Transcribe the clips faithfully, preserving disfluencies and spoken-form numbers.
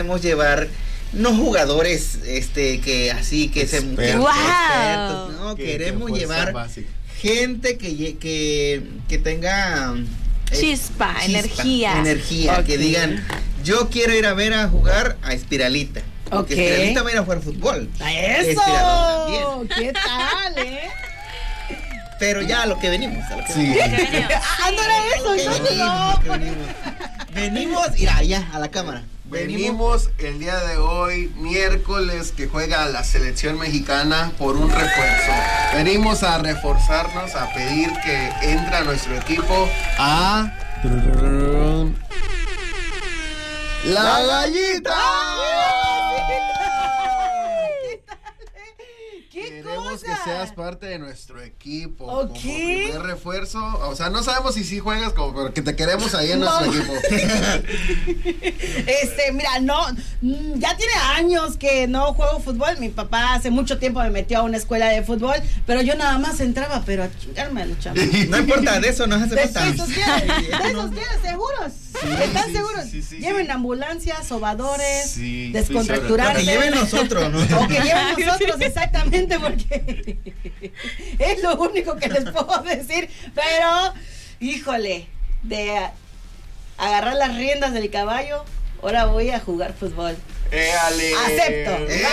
queremos llevar no jugadores este que así que se que, wow. expertos, no, que, queremos que llevar básica. gente que que que tenga eh, chispa, chispa, energía, energía, okay. Que digan, yo quiero ir a ver a jugar a Espiralita. Porque okay. Espiralita va a ir a jugar fútbol. ¡Eso! ¿Qué tal, eh? Pero ya a lo que venimos, a lo que sí. venimos. Ah, no era eso, que no, venimos, no. Que venimos. Venimos, mira, ya, a la cámara. Venimos el día de hoy, miércoles, que juega la selección mexicana por un refuerzo. Venimos a reforzarnos, a pedir que entre a nuestro equipo a... ¡La Gallita! Queremos que seas parte de nuestro equipo. Ok. Como primer refuerzo. O sea, no sabemos si sí juegas, como, pero que te queremos ahí en no. nuestro equipo. Este, mira, no, ya tiene años que no juego fútbol. Mi papá hace mucho tiempo me metió a una escuela de fútbol, pero yo nada más entraba, pero a chingarme a los chavos. No importa, de eso nos hace falta. De esos quieren, de esos quieren, seguros. Sí, ¿están sí, seguros? Sí, sí, lleven sí. ambulancias, sobadores, sí, descontracturarse. O que lleven nosotros, ¿no? O que lleven nosotros, exactamente, porque es lo único que les puedo decir. Pero, híjole, de agarrar las riendas del caballo, ahora voy a jugar fútbol. ¡Éale! Acepto. ¡Eh!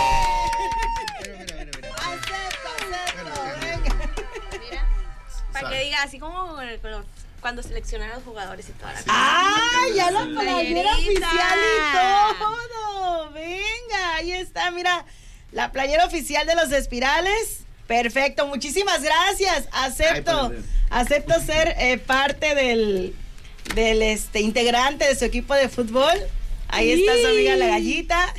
Acepto, acepto. Venga. Mira, para que diga así como con el color. Cuando seleccionan a los jugadores y toda la cosa. ¡Ah! Ya la playera oficial y todo. Venga, ahí está, mira. La playera oficial de los Espirales. Perfecto, muchísimas gracias. Acepto, Ay, acepto ser eh, parte del, del este integrante de su equipo de fútbol. Ahí sí. Está su amiga la Gallita.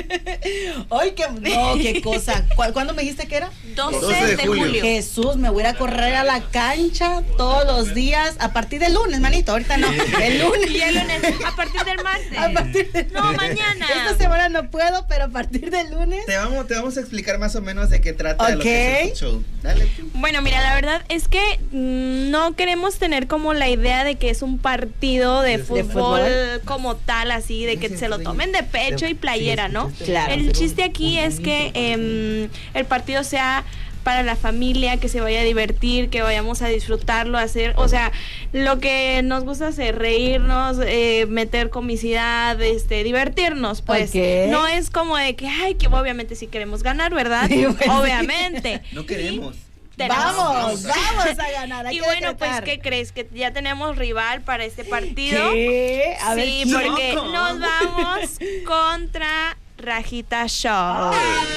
¡Ay, qué, no, qué cosa! ¿Cu- ¿Cuándo me dijiste que era? doce de julio. Jesús, me voy a correr a la cancha todos los días, a partir del lunes, manito, ahorita no, el lunes. Y el lunes, a partir del martes. A partir del No, mañana. Esta semana no puedo, pero a partir del lunes. Te vamos, te vamos a explicar más o menos de qué trata okay. lo que es el show. Dale. Bueno, mira, la verdad es que mmm, no queremos tener como la idea de que es un partido de, de fútbol, fútbol como tal, así, de que se lo tomen de pecho y playera, ¿no? Claro. El chiste aquí es que eh, el partido sea para la familia, que se vaya a divertir, que vayamos a disfrutarlo, hacer, o sea, lo que nos gusta hacer, reírnos, eh, meter comicidad, este, divertirnos, pues. Okay. No es como de que, ay, que obviamente sí queremos ganar, ¿verdad? Sí, bueno, obviamente. No queremos. Vamos, vamos a ganar. Y bueno, decretar. Pues, ¿qué crees? Que ya tenemos rival para este partido. ¿Qué? A ver, sí, ¿quién? porque no, nos vamos contra Rajita Show.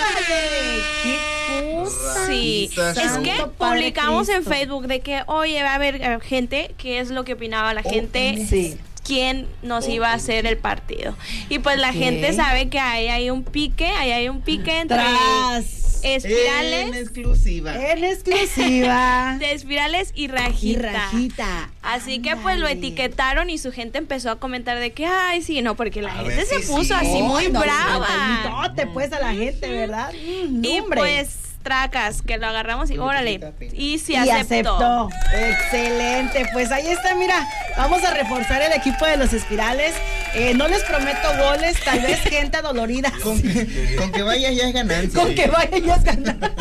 ¡Qué cosa! Sí, es que publicamos en Facebook de que, oye, va a haber gente, ¿qué es lo que opinaba la gente? Oh, sí. Quién nos iba a hacer el partido. Y pues la okay. gente sabe que ahí hay un pique, ahí hay un pique entre Tras. Espirales. En exclusiva. En exclusiva. De Espirales y Rajita. Y Rajita. Así Ándale. que pues lo etiquetaron y su gente empezó a comentar de que, ay, sí, no, porque la a gente ver, se sí, puso sí. así oh, muy no, brava. No, te pues a la gente, ¿verdad? Mm, y hombre. pues tracas, que lo agarramos y órale. Y sí y aceptó. aceptó. Excelente. Pues ahí está, mira. Vamos a reforzar el equipo de los Espirales. Eh, no les prometo goles, tal vez gente adolorida. Con que, con que vaya ya es ganancia. Con que vaya ya es ganancia.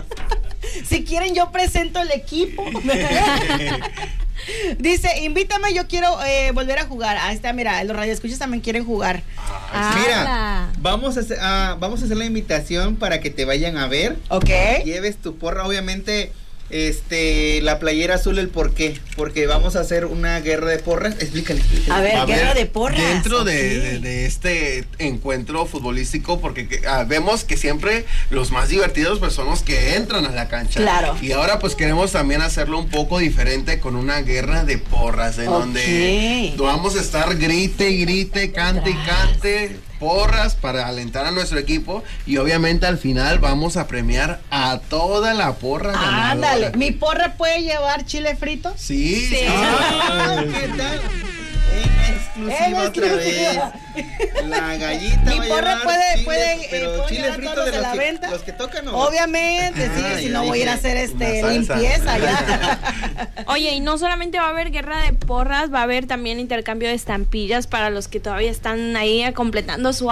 Si quieren, yo presento el equipo. Dice, invítame, yo quiero eh, volver a jugar. Ahí está, mira, los radioescuchas también quieren jugar. Ah, mira, vamos a, hacer, uh, vamos a hacer la invitación para que te vayan a ver. Ok. Lleves tu porra, obviamente, este, la playera azul, el por qué. Porque vamos a hacer una guerra de porras. Explícale. explícale. A ver, a guerra ver, de porras. Dentro okay. de, de, de este encuentro futbolístico, porque que, ah, vemos que siempre los más divertidos pues son los que entran a la cancha. Claro. Y ahora pues queremos también hacerlo un poco diferente con una guerra de porras, en okay. donde vamos a estar grite y grite, cante y cante. Porras para alentar a nuestro equipo y obviamente al final vamos a premiar a toda la porra ganadora. Ándale, ¿mi porra puede llevar chile frito? Sí, sí. sí. Ah, ¿qué tal? En exclusiva En otra exclusiva. vez. La gallita Mi va a porre llevar puede, chile, puede, eh, pero puedo chile llevar frito todos de de los la que, venta. los que tocan, ¿no? Obviamente, sí, Ah, si ya no voy a ir a dije, hacer este una salsa. limpieza ya. Oye, y no solamente va a haber guerra de porras, va a haber también intercambio de estampillas para los que todavía están ahí completando su